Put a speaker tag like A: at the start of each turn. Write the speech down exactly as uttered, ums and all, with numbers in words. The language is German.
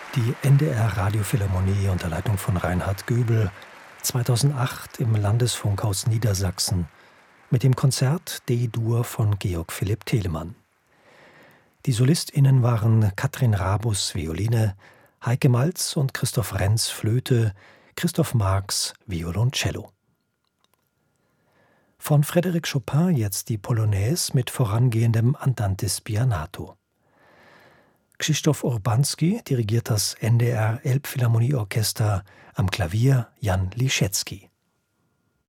A: Die N D R-Radiophilharmonie unter Leitung von Reinhard Göbel, zweitausendacht im Landesfunkhaus Niedersachsen mit dem Konzert D-Dur von Georg Philipp Telemann. Die SolistInnen waren Katrin Rabus Violine, Heike Malz und Christoph Renz Flöte, Christoph Marx Violoncello. Von Frédéric Chopin jetzt die Polonaise mit vorangehendem Andante spianato. Krzysztof Urbanski dirigiert das N D R Elbphilharmonieorchester, am Klavier Jan Liszewski.